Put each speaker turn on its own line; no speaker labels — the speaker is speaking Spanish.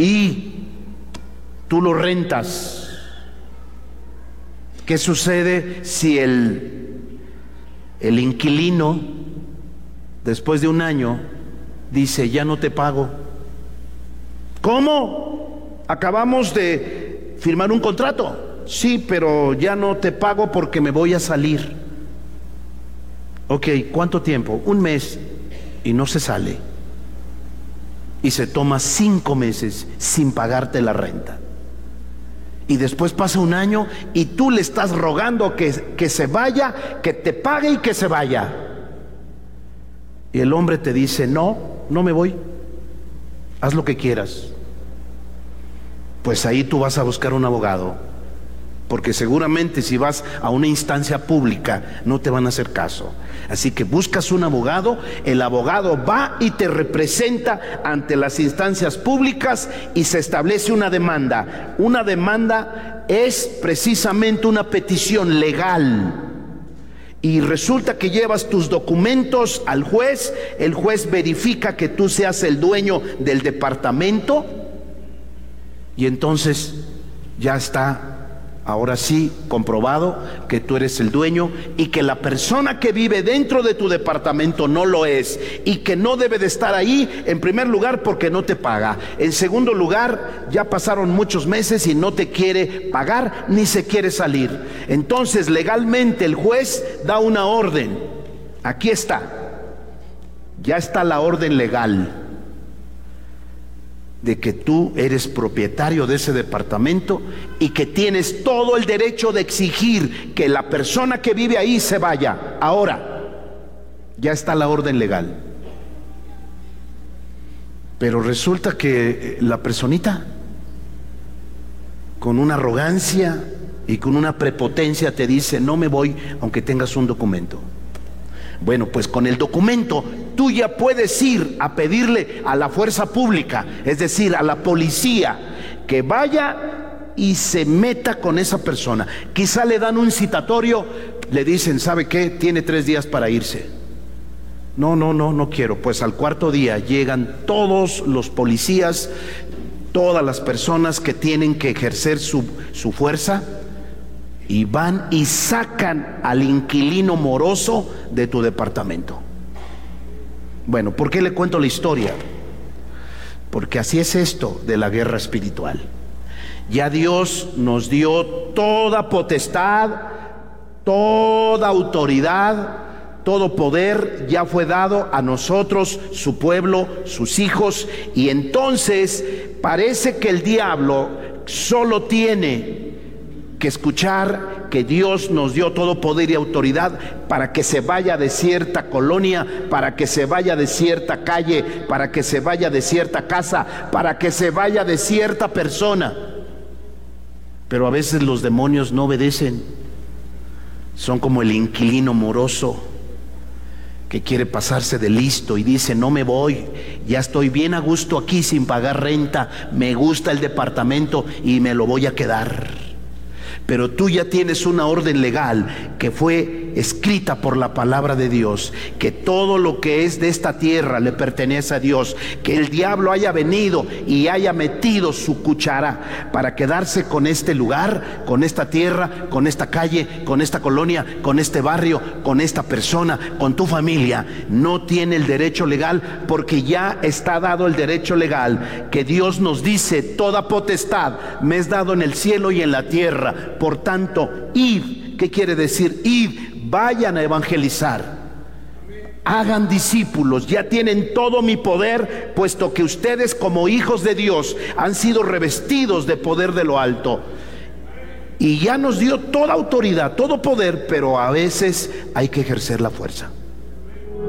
y tú lo rentas. ¿Qué sucede si el inquilino, después de un año, dice: ya no te pago? ¿Cómo? Acabamos de firmar un contrato. Sí, pero ya no te pago porque me voy a salir. Ok, ¿cuánto tiempo? Un mes. Y no se sale. Y se toma 5 meses sin pagarte la renta. Y después pasa un año y tú le estás rogando que se vaya, que te pague y que se vaya. Y el hombre te dice: no, no me voy, haz lo que quieras. Pues ahí tú vas a buscar un abogado, porque seguramente si vas a una instancia pública no te van a hacer caso. Así que buscas un abogado, el abogado va y te representa ante las instancias públicas y se establece una demanda. Una demanda es precisamente una petición legal. Y resulta que llevas tus documentos al juez, el juez verifica que tú seas el dueño del departamento y entonces ya está, ahora sí, comprobado que tú eres el dueño y que la persona que vive dentro de tu departamento no lo es, y que no debe de estar ahí, en primer lugar porque no te paga, en segundo lugar ya pasaron muchos meses y no te quiere pagar ni se quiere salir. Entonces legalmente el juez da una orden. Aquí está, ya está la orden legal de que tú eres propietario de ese departamento y que tienes todo el derecho de exigir que la persona que vive ahí se vaya. Ahora, ya está la orden legal. Pero resulta que la personita, con una arrogancia y con una prepotencia, te dice: no me voy aunque tengas un documento. Bueno, pues con el documento tú ya puedes ir a pedirle a la fuerza pública, es decir, a la policía, que vaya y se meta con esa persona. Quizá le dan un citatorio, le dicen: ¿sabe qué? Tiene 3 días para irse. No quiero. Pues al 4.º día llegan todos los policías, todas las personas que tienen que ejercer su fuerza, y van y sacan al inquilino moroso de tu departamento. Bueno, ¿por qué le cuento la historia? Porque así es esto de la guerra espiritual. Ya Dios nos dio toda potestad, toda autoridad, todo poder ya fue dado a nosotros, su pueblo, sus hijos, y entonces parece que el diablo solo tiene que escuchar que Dios nos dio todo poder y autoridad para que se vaya de cierta colonia, para que se vaya de cierta calle, para que se vaya de cierta casa, para que se vaya de cierta persona. Pero a veces los demonios no obedecen. Son como el inquilino moroso que quiere pasarse de listo y dice: no me voy, ya estoy bien a gusto aquí sin pagar renta, me gusta el departamento y me lo voy a quedar. Pero tú ya tienes una orden legal que fue escrita por la palabra de Dios, que todo lo que es de esta tierra le pertenece a Dios, que el diablo haya venido y haya metido su cuchara para quedarse con este lugar, con esta tierra, con esta calle, con esta colonia, con este barrio, con esta persona, con tu familia. No tiene el derecho legal, porque ya está dado el derecho legal, que Dios nos dice: toda potestad me es dado en el cielo y en la tierra. Por tanto, id. ¿Qué quiere decir id? Vayan a evangelizar, hagan discípulos. Ya tienen todo mi poder, puesto que ustedes, como hijos de Dios, han sido revestidos de poder de lo alto. Y ya nos dio toda autoridad, todo poder, pero a veces hay que ejercer la fuerza.